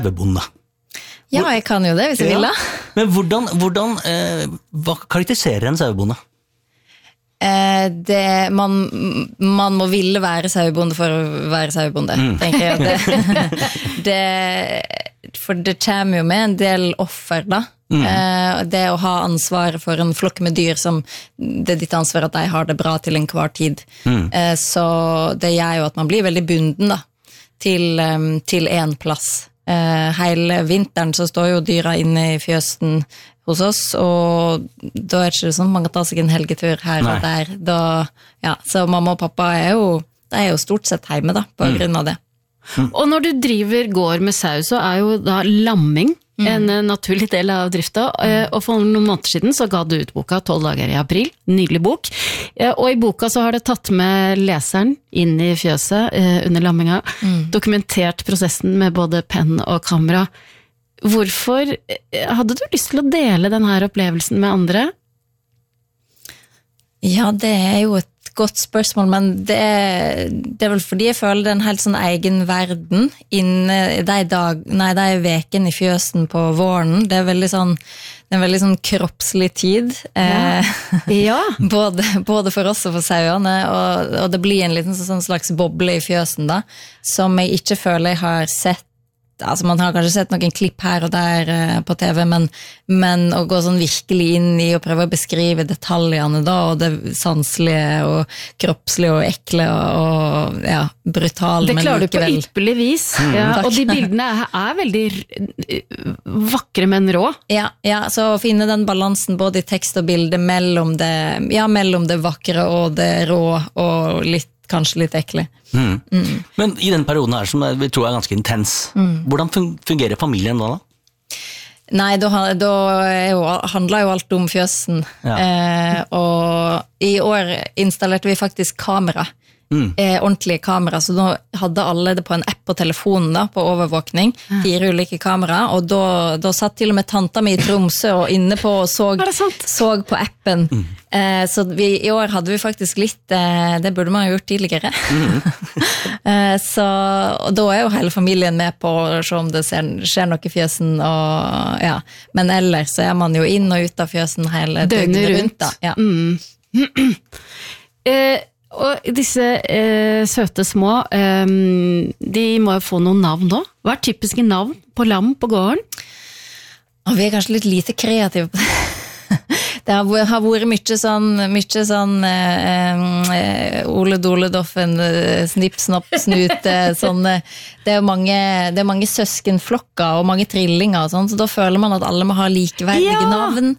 sauebonde. Ja, jeg kan jo det, hvis jeg vil da. Men hva karakteriserer en sauebonde? Man må ville være sauebonde for å være sauebonde, tenker jeg. For det kommer jo med en del offer da. Det å ha ansvar for en flokk med dyr som det er ditt ansvar at de har det bra til enhver tid. Så det gjør jo at man blir veldig bunden da, til en plass. Hele vinteren så står jo dyra inne i fjøsen hos oss, og da er det ikke sånn man kan ta seg en helgetur her og der. Så mamma og pappa er jo stort sett hjemme da, på grunn av det. Og når du driver gård med sau, så er jo da lamming en naturlig del av drifta, og for noen måneder siden så ga du ut boka 12 dager i april, nydelig bok, og i boka så har det tatt med leseren inn i fjøset under lamminga, dokumentert prosessen med både penn og kamera. Hvorfor hadde du lyst til å dele denne opplevelsen med andre? Ja, det er jo et godt spørsmål, men det er vel fordi jeg føler det er en helt sånn egen verden inne de vekene i fjøsen på våren. Det er veldig sånn kroppslig tid. Både for oss og for sauene, og det blir en liten sånn slags boble i fjøsen da, som jeg ikke føler jeg har sett. Altså man har kanskje sett noen klipp her og der på TV, men å gå sånn virkelig inn i og prøve å beskrive detaljene da, og det sanselige og kroppslige og ekle og brutale. Det klarer du på ypperlig vis, og de bildene er veldig vakre, men rå. Ja, så å finne den balansen både i tekst og bilde mellom det vakre og det rå og kanskje litt ekle. Men i den perioden her som vi tror er ganske intens, hvordan fungerer familien da? Nei, da handler jo alt om fjøsen, og i år installerte vi faktisk kamera, ordentlige kamera, så da hadde alle det på en app på telefonen da, på overvåkning, 4 ulike kamera, og da satt til og med tanta mi i Tromsø og inne på og så på appen. Så i år hadde vi faktisk litt, det burde man ha gjort tidligere. Og da er jo hele familien med på å se om det skjer noe i fjøsen, men ellers så er man jo inn og ut av fjøsen hele døgnet rundt. Da. Og disse søte små, de må jo få noen navn da. Hva er typiske navn på lam på gården? Vi er kanskje litt lite kreative på det. Det har vært mye sånn Ole Dole Doffen, Snipp Snapp Snute, sånne. Det er mange søskenflokker og mange trillinger og sånn, så da føler man at alle må ha likeverdige navn.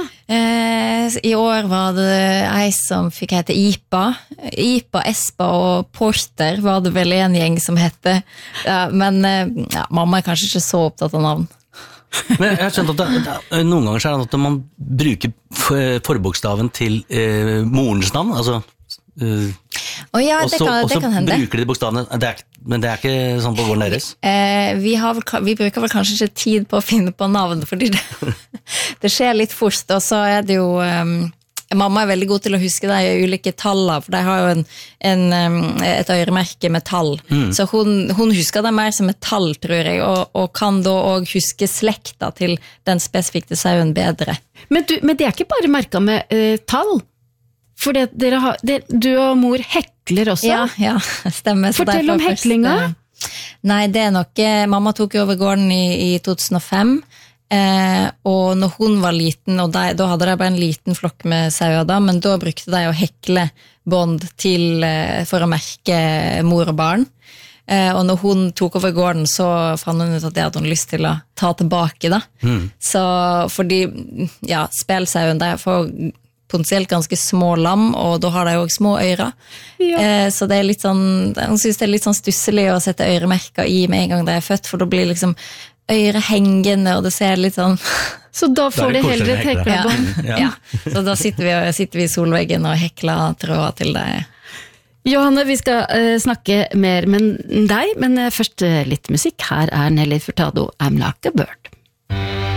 I år var det ei som fikk hete Ipa, Espa og Porter var det vel en gjeng som hette, men mamma er kanskje ikke så opptatt av navn. Men jeg har skjønt at noen ganger så er det at man bruker forbokstaven til morens navn, altså det kan hende. Bruker de bokstavene, men det er ikke sånn på gården deres? Vi bruker vel kanskje ikke tid på å finne på navn, fordi det skjer litt fort, og så er det jo mamma er veldig god til å huske de ulike tallene, for de har jo et øremerke med tall. Så hun husker det mer som et tall, tror jeg, og kan da også huske slekta til den spesifikke sauen bedre. Men det er ikke bare merket med tall? For du og mor hekler også? Ja, stemmer. Fortell om heklinga. Nei, det er nok, mamma tok over gården i 2005, og når hun var liten, og da hadde de bare en liten flokk med sauer da, men da brukte de å hekle bånd for å merke mor og barn. Og når hun tok over gården, så fant hun ut at det hadde hun lyst til å ta tilbake da. Så fordi, spelsauen, de får potensielt ganske små lam, og da har de jo også små øyre. Så det er litt sånn, hun synes det er litt sånn stusselig å sette øremerker i med en gang de er født, for da blir liksom øyre hengende, og det ser litt sånn. Så da får de heller et heklebånd. Så da sitter vi i solveggen og hekler tråder til deg. Johanne, vi skal snakke mer med deg, men først litt musikk. Her er Nelly Furtado, I'm Like a Bird.